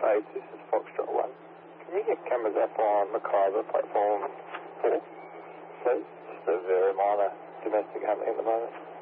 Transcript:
8, this is Foxtrot 1. Can you get cameras up on Mackay platform 4, please? Just a very minor domestic happening at the moment.